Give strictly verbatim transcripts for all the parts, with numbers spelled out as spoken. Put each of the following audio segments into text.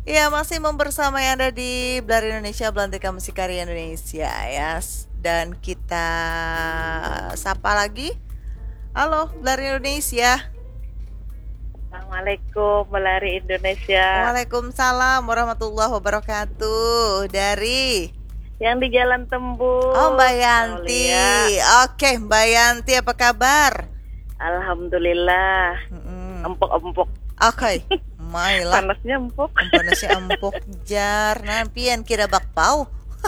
Ya, masih membersamai Anda di Blar Indonesia, Belantika Musik Karya Indonesia ya. Dan kita sapa lagi. Halo, Blar Indonesia. Assalamualaikum, Melari Indonesia. Waalaikumsalam warahmatullahi wabarakatuh. Dari Yang di Jalan Oh, Tembus, Mbak Yanti. Aulia. Oke, Mbak Yanti apa kabar? Alhamdulillah, Mm-mm. empuk-empuk. Oke, mailah. Panasnya empuk. Panasnya empuk jar. Nampian kira bakpao.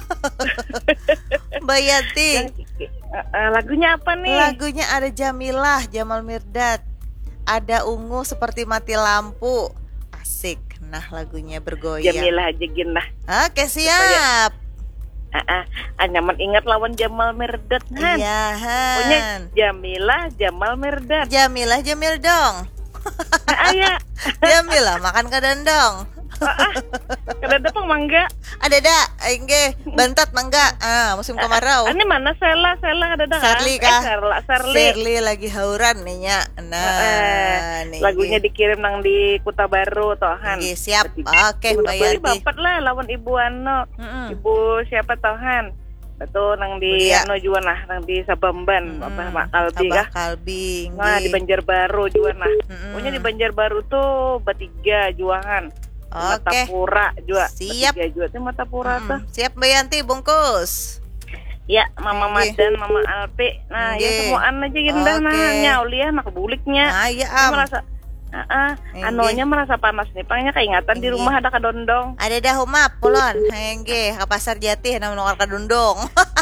Mbak Yanti. Uh, uh, lagunya apa nih? Lagunya ada Jamilah, Jamal Mirdad. Ada Ungu Seperti Mati Lampu. Asik. Nah, lagunya bergoyang. Jamilah aja ginah. Oke, siap. Uh, uh, ah, nyaman ingat lawan Jamal Mirdad, Han. Iya, Pokoknya Han. Jamilah, Jamal Mirdad. Jamilah Jamil dong. Ah, ya. Jamilah makan kedendong. Kada datang mangga. Ada dak, enggak, bantat mangga. Ah, musim kemarau. Ini mana Sela, Sela kada datang. Sarli kah? Eh, Sarla, Sarli. Shirley lagi hauran nih nya. Nah, Eh, nih, lagunya nih. dikirim nang di Kota Baru tohan. Nggih, siap. Oke, Mbak Bali Yanti. bapat lah lawan Ibu Ano. Mm-mm. Ibu siapa tohan? Betul nang di Budia. Ano juga nah, nang di Sabamban, Mm-mm. apa Mak Kalbi Abah kah? Kalbi. Nah, di nggih. Banjarbaru juga nah. Mm-mm. Pokoknya di Banjarbaru tuh bertiga juahan. Di Oke. Matapura juga. Siap. Bertiga juga tuh Matapura tuh. Mm-mm. Siap Mbak Yanti bungkus. Ya, Mama Nggih. Madan, Mama Alpi. Nah, ya Nggih. semuaan aja indah Oke. nah. Nyauliah nak buliknya. Nah, ya Dia am. merasa ah, ah, Nggih. anonya merasa panas nih. Pangnya keingatan di Nggih. rumah ada kadondong. Ada dah humap pulon. Hengge, ke pasar Jati nama nongol kadundong.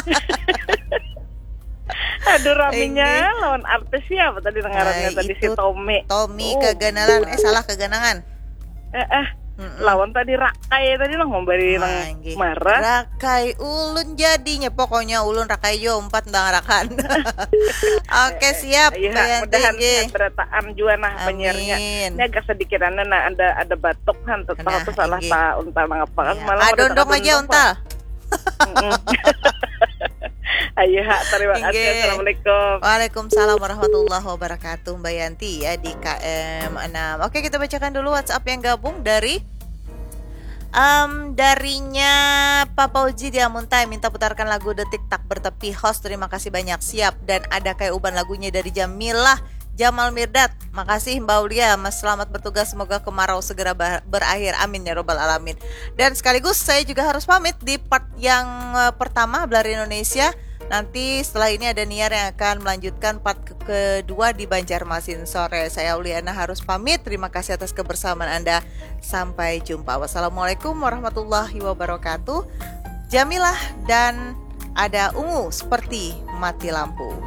Aduh raminya Nggih. lawan artis siapa tadi dengarannya Nah, tadi si itu Tommy. Tommy Oh, keganalan, eh salah keganangan. Eh, eh Mm-mm. lawan tadi Rakai tadi lah ngombari Nah, nang nggih. marah. Rakai ulun jadinya pokoknya ulun rakai yo empat ndang rakan. Oke, siap Iya, Mbak Yanti. mudahan nggih. sehat berataan juga nah penyiarnya. Amin. Ini agak sedikit anda nah, ada ada batuk kan tetap Nah, tuh salah nggih. tak unta nang apa kan Ya, malah ah, ada dondong tak aja dondong, untal. Pak. Mm-mm. Ayo, Hak, terima kasih. Nggih. Assalamualaikum. Waalaikumsalam warahmatullahi wabarakatuh Mbak Yanti ya di K M enam. Oke, kita bacakan dulu WhatsApp yang gabung dari Um, darinya Papa Uji di Amuntai minta putarkan lagu Detik Tak Bertepi. Host terima kasih banyak, siap. Dan ada kayak uban lagunya dari Jamilah Jamal Mirdad. Makasih Mbak Ulia, Mas selamat bertugas, semoga kemarau segera ber- berakhir, amin ya robbal alamin. Dan sekaligus saya juga harus pamit di part yang uh, pertama Blar Indonesia. Nanti setelah ini ada Niar yang akan melanjutkan part ke- kedua di Banjarmasin sore. Saya Uliana harus pamit. Terima kasih atas kebersamaan Anda. Sampai jumpa. Wassalamualaikum warahmatullahi wabarakatuh. Jamilah dan ada Ungu Seperti Mati Lampu.